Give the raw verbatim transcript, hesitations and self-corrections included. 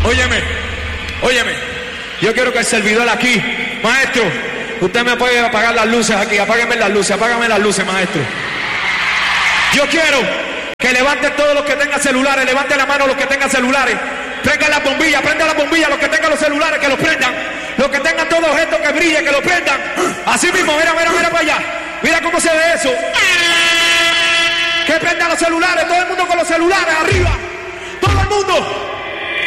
Óyeme, óyeme. Yo quiero que el servidor aquí, maestro, usted me puede apagar las luces aquí. Apágueme las luces, apágame las luces, maestro. Yo quiero que levanten todos los que tengan celulares, levanten la mano los que tengan celulares. Prendan las bombillas, prendan las bombillas, los que tengan los celulares, que los prendan. Los que tengan todos objetos que brillen, que los prendan. Así mismo, mira, mira, mira para allá. Mira cómo se ve eso. Que prendan los celulares, todo el mundo con los celulares, arriba. Todo el mundo.